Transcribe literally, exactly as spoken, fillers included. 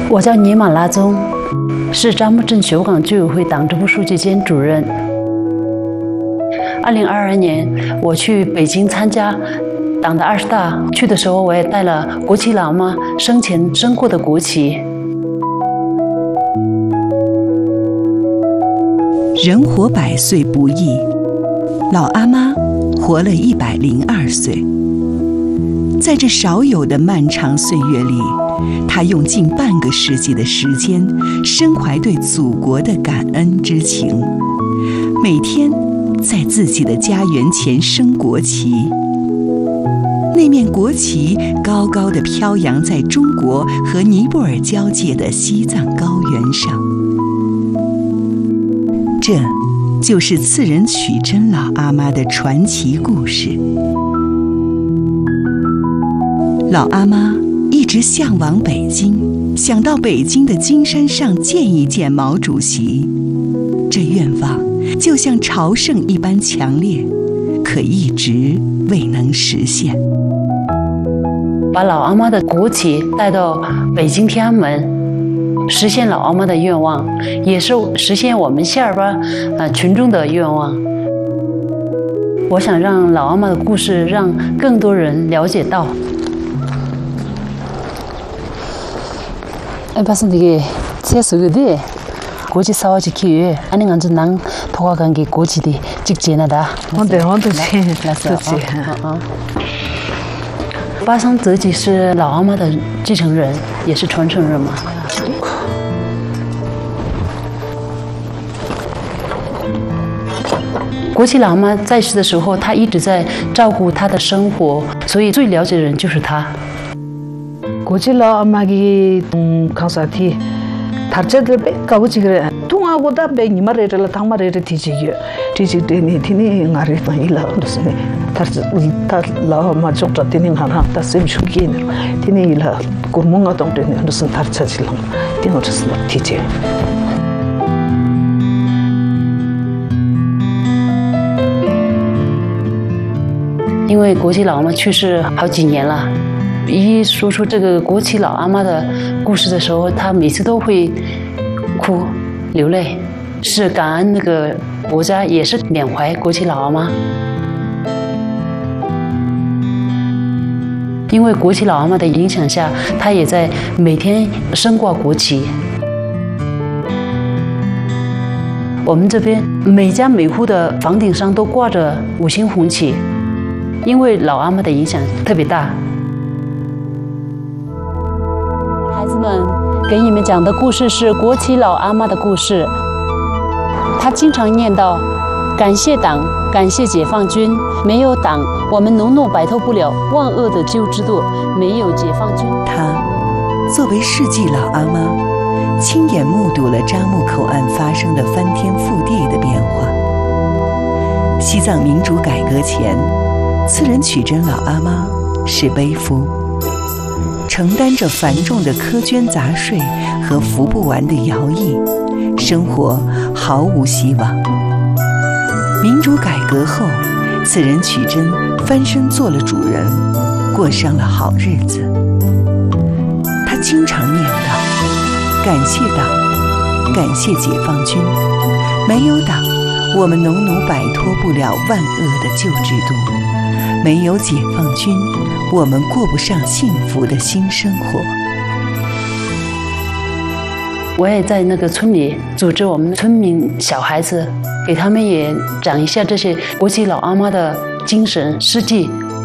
我叫尼玛拉宗，是樟木镇修港居委会党支部书记兼主任。二零二二年，我去北京参加党的二十大，去的时候我也带了国旗老妈生前升过的国旗。 人活百岁不易，老阿妈活了一百零二岁。在这少有的漫长岁月里，她用近半个世纪的时间，深怀对祖国的感恩之情，每天在自己的家园前升国旗。那面国旗高高地飘扬在中国和尼泊尔交界的西藏高原上。这就是次仁曲珍老阿妈的传奇故事。老阿妈一直向往北京，想到北京的金山上见一见毛主席。这愿望就像朝圣一般强烈，可一直未能实现。 把老阿妈的国旗带到北京天安门，实现老阿妈的愿望，也是实现我们夏尔巴呃群众的愿望。我想让老阿妈的故事让更多人了解到。에바슨디게 세수그디 고지 사와지키 아니 완전 난 토가간게 고지디 직제나다. 뭔데 뭔데 나서. 巴桑泽吉是老阿妈的继承人，也是传承人嘛。国旗老阿妈在世的时候，她一直在照顾她的生活，所以最了解的人就是她。 国旗老阿妈기 강사티 다르제들 가보지 그래. 통하고다 배 니마레를 당마레를 뒤지게 뒤지더니 티니 나리 일라 그랬으니 다르 라 아마 쪽자 티니 하나 다 셈슈기네. 티니 일라 고문가 동대니 무슨 다르차질랑 티노르스 뒤지. 因为国旗老阿妈去世好几年了，一说出这个国旗老阿妈的故事的时候，她每次都会哭流泪，是感恩那个国家，也是缅怀国旗老阿妈。因为国旗老阿妈的影响下，她也在每天升挂国旗。我们这边每家每户的房顶上都挂着五星红旗。 因为老阿妈的影响特别大。孩子们，给你们讲的故事是国旗老阿妈的故事。她经常念叨：“感谢党，感谢解放军，没有党，我们农奴摆脱不了万恶的旧制度；没有解放军。” 她作为世纪老阿妈，亲眼目睹了樟木口岸发生的翻天覆地的变化。西藏民主改革前。 次仁曲珍老阿妈是背夫，承担着繁重的苛捐杂税和服不完的徭役，生活毫无希望。民主改革后，次仁曲珍翻身做了主人，过上了好日子。他经常念叨：“感谢党，感谢解放军，没有党，我们农奴摆脱不了万恶的旧制度。” 没有解放军，我们过不上幸福的新生活。 我也在那个村里组织我们村民小孩子，给他们也讲一下这些国旗老阿妈的精神事迹，